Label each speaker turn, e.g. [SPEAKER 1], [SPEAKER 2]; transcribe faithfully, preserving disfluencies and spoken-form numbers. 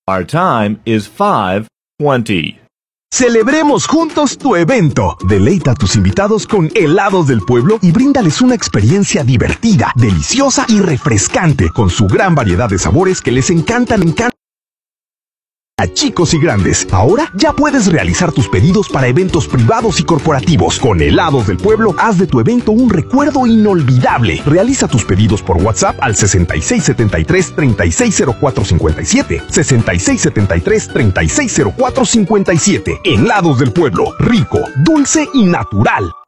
[SPEAKER 1] Our time is five twenty.
[SPEAKER 2] Celebremos juntos tu evento. Deleita a tus invitados con helados del pueblo y bríndales una experiencia divertida, deliciosa y refrescante con su gran variedad de sabores que les encantan, encantan a chicos y grandes. Ahora ya puedes realizar tus pedidos para eventos privados y corporativos. Con Helados del Pueblo, haz de tu evento un recuerdo inolvidable. Realiza tus pedidos por WhatsApp al sesenta y seis setenta y tres, treinta y seis cero cuatro cincuenta y siete. sesenta y seis setenta y tres, treinta y seis cero cuatro cincuenta y siete. Helados del Pueblo, rico, dulce y natural.